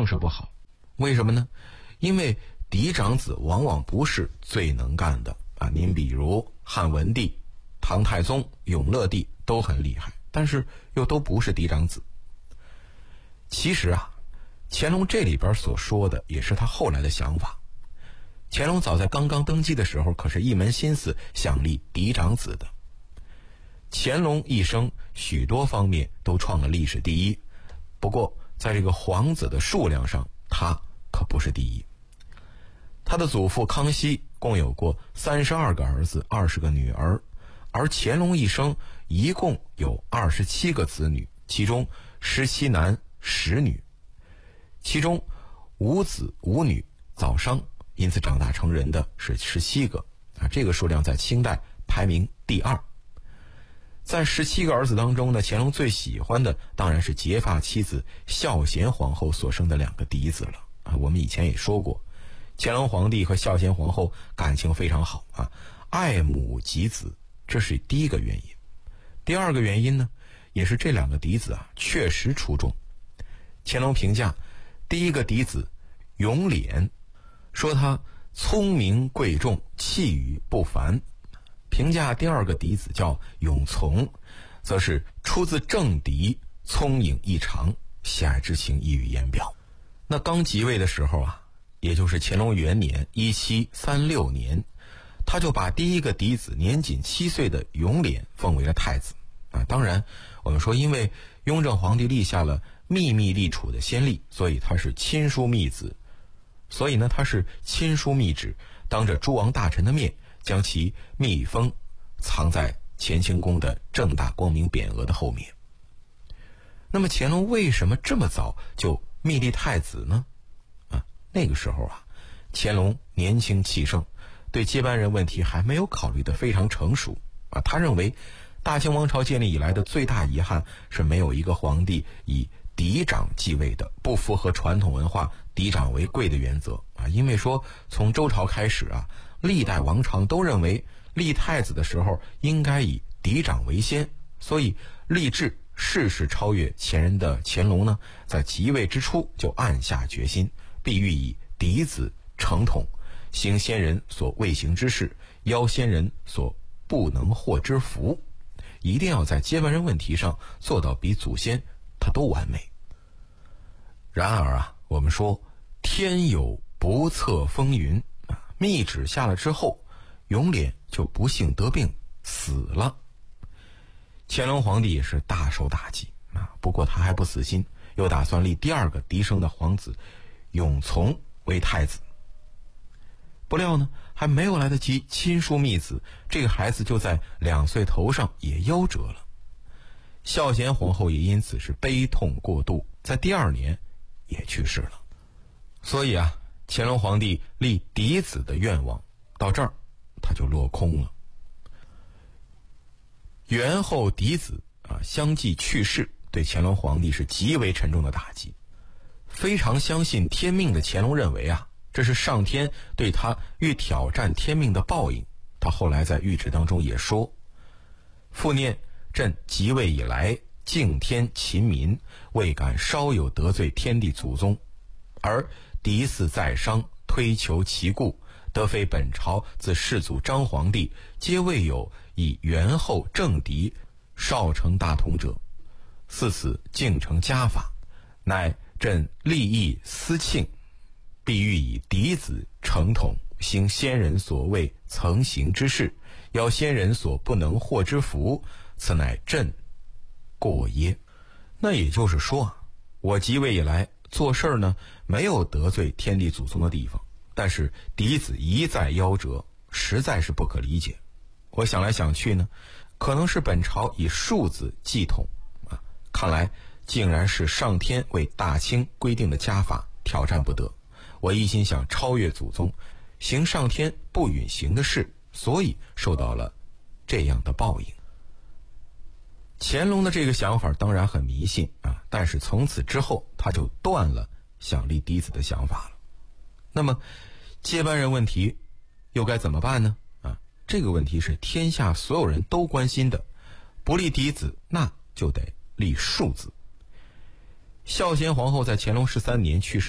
更是不好。为什么呢？因为嫡长子往往不是最能干的啊。您比如汉文帝、唐太宗、永乐帝都很厉害，但是又都不是嫡长子。其实啊，乾隆这里边所说的也是他后来的想法。乾隆早在刚刚登基的时候，可是一门心思想立嫡长子的。乾隆一生许多方面都创了历史第一，不过在这个皇子的数量上，他可不是第一。他的祖父康熙共有过32个儿子，20个女儿，而乾隆一生一共有27个子女，其中17男10女，其中5子5女早伤，因此长大成人的是17个啊，这个数量在清代排名第2。在17个儿子当中呢，乾隆最喜欢的当然是结发妻子孝贤皇后所生的2个嫡子了啊。我们以前也说过，乾隆皇帝和孝贤皇后感情非常好啊，爱母及子，这是第一个原因。第二个原因呢，也是这2个嫡子啊确实出众。乾隆评价第一个嫡子永琏，说他聪明贵重，气宇不凡。评价第二个嫡子叫永琮，则是出自正嫡，聪颖异常，喜爱之情溢于言表。那刚即位的时候啊，也就是乾隆元年1736年，他就把第一个嫡子年仅7岁的永琏封为了太子啊。当然我们说，因为雍正皇帝立下了秘密立储的先例，所以他是亲疏密子，所以呢他是亲疏密旨，当着诸王大臣的面将其密封藏在乾清宫的正大光明匾额的后面。那么乾隆为什么这么早就密立太子呢？那个时候啊，乾隆年轻气盛，对接班人问题还没有考虑得非常成熟啊。他认为大清王朝建立以来的最大遗憾是没有一个皇帝以嫡长继位的，不符合传统文化嫡长为贵的原则啊。因为说从周朝开始啊，历代王朝都认为立太子的时候应该以嫡长为先，所以立志事事超越前人的乾隆呢，在即位之初就暗下决心，必欲以嫡子承统，行先人所未行之事，邀先人所不能获之福，一定要在接班人问题上做到比祖先他都完美。然而啊，我们说天有不测风云啊，密旨下了之后，永琏就不幸得病死了。乾隆皇帝也是大受打击啊，不过他还不死心，又打算立第二个嫡生的皇子永琮为太子。不料呢，还没有来得及亲疏密子，这个孩子就在2岁头上也夭折了。孝贤皇后也因此是悲痛过度，在第2年也去世了。所以啊，乾隆皇帝立嫡子的愿望到这儿他就落空了。元后嫡子啊相继去世，对乾隆皇帝是极为沉重的打击。非常相信天命的乾隆认为啊，这是上天对他欲挑战天命的报应。他后来在谕旨当中也说，复念朕即位以来，敬天勤民，未敢稍有得罪天地祖宗，而嫡嗣在商，推求其故，得非本朝自世祖张皇帝，皆未有以元后正嫡少承大统者，似此敬承家法，乃朕立意思庆，必欲以嫡子承统，行先人所未曾行之事，邀先人所不能获之福，此乃朕过耶。那也就是说啊，我即位以来做事呢，没有得罪天地祖宗的地方，但是嫡子一再夭折，实在是不可理解。我想来想去呢，可能是本朝以庶子继统啊，看来竟然是上天为大清规定的家法，挑战不得。我一心想超越祖宗，行上天不允行的事，所以受到了这样的报应。乾隆的这个想法当然很迷信啊，但是从此之后他就断了想立嫡子的想法了。那么接班人问题又该怎么办呢？这个问题是天下所有人都关心的，不立嫡子那就得立庶子。孝贤皇后在乾隆13年去世